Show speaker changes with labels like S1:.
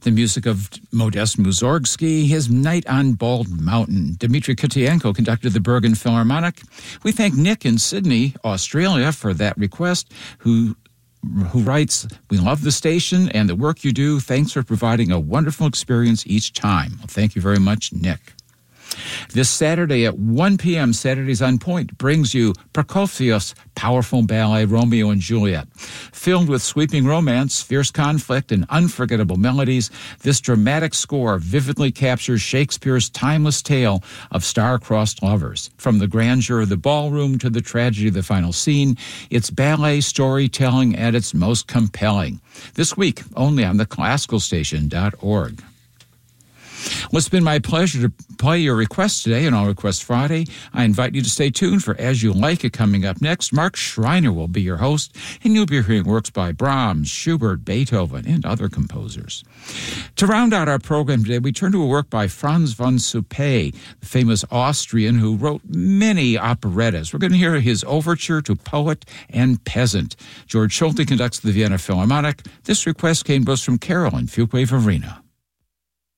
S1: The music of Modest Mussorgsky, his Night on Bald Mountain. Dmitry Kitienko conducted the Bergen Philharmonic. We thank Nick in Sydney, Australia, for that request, who writes, "We love the station and the work you do. Thanks for providing a wonderful experience each time." Well, thank you very much, Nick. This Saturday at 1 p.m., Saturdays on Point brings you Prokofiev's powerful ballet Romeo and Juliet. Filled with sweeping romance, fierce conflict, and unforgettable melodies, this dramatic score vividly captures Shakespeare's timeless tale of star-crossed lovers. From the grandeur of the ballroom to the tragedy of the final scene, it's ballet storytelling at its most compelling. This week, only on theclassicalstation.org. Well, it's been my pleasure to play your requests today on All Request Friday. I invite you to stay tuned for As You Like It coming up next. Mark Schreiner will be your host, and you'll be hearing works by Brahms, Schubert, Beethoven, and other composers. To round out our program today, we turn to a work by Franz von Suppé, the famous Austrian who wrote many operettas. We're going to hear his overture to Poet and Peasant. George Schulte conducts the Vienna Philharmonic. This request came to us from Carol in Fuquay-Varina.